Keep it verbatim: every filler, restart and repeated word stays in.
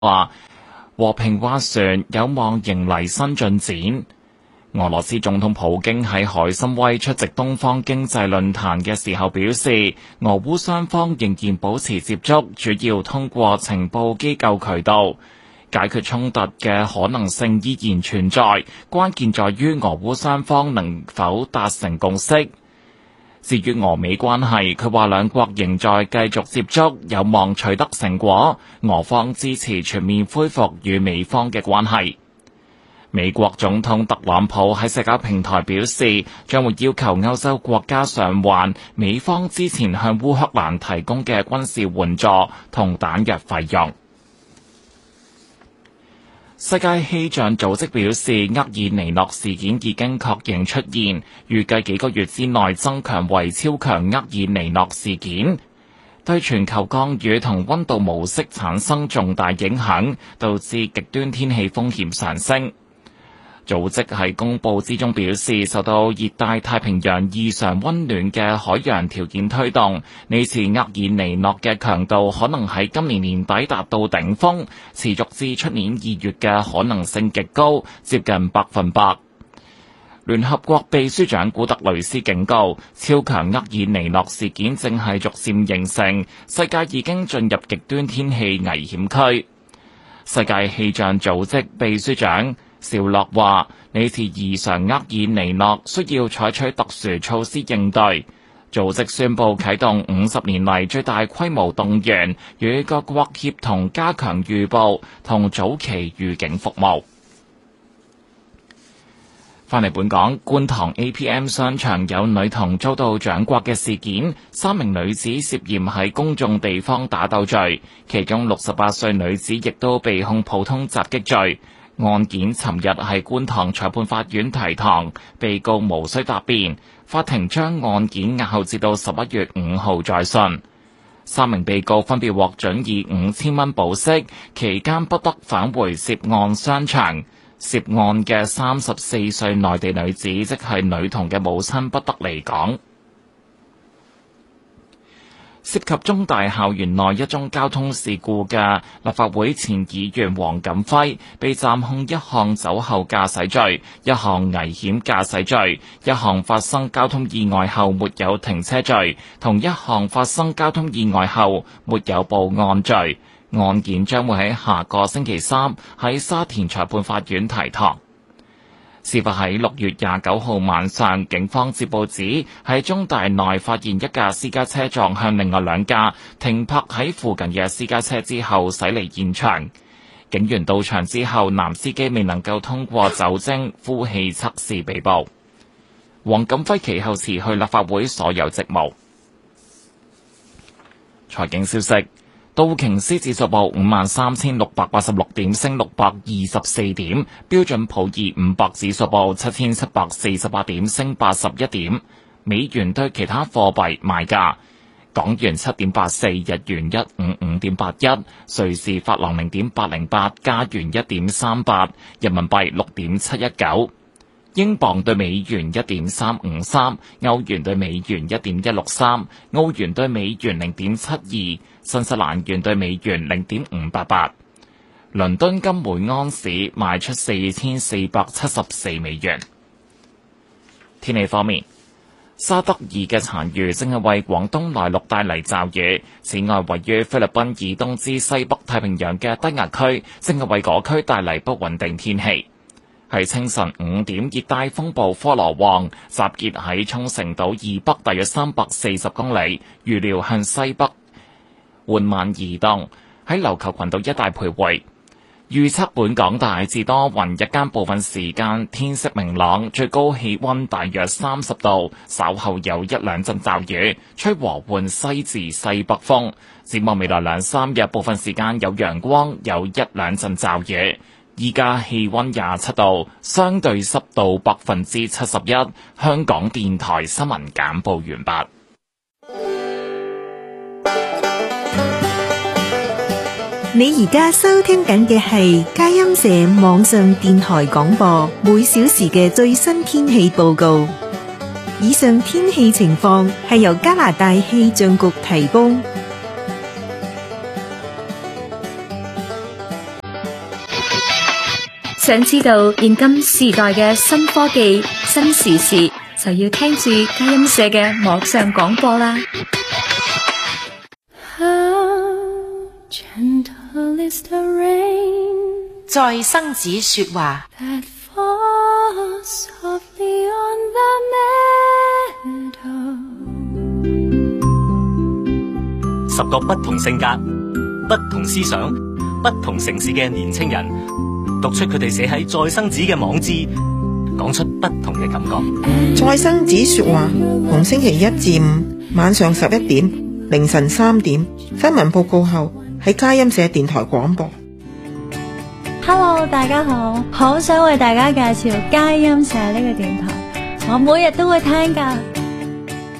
話和平斡旋有望迎嚟新進展。俄羅斯總統普京喺海參崴出席東方經濟論壇嘅時候表示，俄烏雙方仍然保持接觸，主要通過情報機構渠道。解決衝突嘅可能性依然存在，關鍵在於俄烏雙方能否達成共識。至於俄美關係，佢話兩國仍在繼續接觸，有望取得成果。俄方支持全面恢復與美方嘅關係。美國總統特朗普喺社交平台表示，將會要求歐洲國家償還美方之前向烏克蘭提供嘅軍事援助同彈藥費用。世界氣象組織表示，厄爾尼諾事件已經確認出現，預計幾個月之內增強為超強厄爾尼諾事件，對全球降雨同溫度模式產生重大影響，導致極端天氣風險上升。組織喺公佈之中表示，受到熱帶太平洋異常溫暖嘅海洋條件推動，呢次厄爾尼諾嘅強度可能喺今年年底達到頂峰，持續至出年二月嘅可能性極高，接近百分百。聯合國秘書長古特雷斯警告，超強厄爾尼諾事件正係逐漸形成，世界已經進入極端天氣危險區。世界氣象組織秘書長紹洛話：呢次異常厄爾尼諾需要採取特殊措施應對。組織宣布啟動五十年嚟最大規模動員，與各國協同加強預報同早期預警服務。翻嚟本港，觀塘 A P M 商場有女童遭到掌摑嘅事件，三名女子涉嫌喺公眾地方打鬥罪，其中六十八歲女子亦都被控普通襲擊罪。案件尋日喺觀塘裁判法院提堂，被告無需答辯，法庭將案件押後至到十一月五號再訊。三名被告分別獲准以五千蚊保釋，期間不得返回涉案商場。涉案嘅三十四歲內地女子，即係女童嘅母親，不得離港。涉及中大校園內一宗交通事故嘅立法會前議員黃錦輝，被暫控一項酒後駕駛罪、一項危險駕駛罪、一項發生交通意外後沒有停車罪，同一項發生交通意外後沒有報案罪。案件將會喺下個星期三喺沙田裁判法院提堂。事發喺六月廿九號晚上，警方接報指喺中大內發現一架私家車撞向另外兩架停泊喺附近嘅私家車之後駛離現場。警員到場之後，男司機未能夠通過酒精呼氣測試被捕。黃錦輝其後辭去立法會所有職務。財經消息。道瓊斯指數報五萬三千六百八十六點，升六百二十四點。標準普爾五百指數報七千七百四十八點，升八十一點。美元對其他貨幣賣價：港元七點八四，日元一五五點八一，瑞士法郎零點八零八，加元一點三八，人民幣六點七一九。英鎊對美元一點三五三，歐元對美元一點一六三，澳元對美元零點七二，新西蘭元對美元零點五八八。倫敦金每安士賣出四千四百七十四美元。天氣方面，沙德爾嘅殘餘正係為廣東內陸帶嚟驟雨。此外，位於菲律賓以東至西北太平洋嘅低壓區正係為嗰區帶嚟不穩定天氣。喺清晨五點，熱帶風暴科羅旺集結喺沖繩島以北大約三百四十公里，預料向西北緩慢移動，喺琉球群島一帶徘徊。預測本港大致多雲，日間部分時間天色明朗，最高氣溫大約三十度，稍後有一兩陣驟雨，吹和緩西至西北風。展望未來兩三日，部分時間有陽光，有一兩陣驟雨。依家氣溫廿七度，相對濕度百分之七十一。香港電台新聞簡報完畢。 你而家收聽緊嘅係佳音社網上電台廣播，每小時嘅最新天氣報告。以上天氣情況係由加拿大氣象局提供。 想知道現今時代嘅新科技、新時事，就要聽住佳音社嘅網上廣播啦。 在生子說話， 十個不同性格、不同思想、不同城市嘅年青人，讀出佢哋寫喺再生子嘅網誌，講出不同嘅感覺。 再生子說話，逢星期一至五晚上十一點、凌晨三點，新聞報告後喺佳音社電台廣播。 Hello， 大家好，好想為大家介紹佳音社呢個電台，我每日都會聽㗎。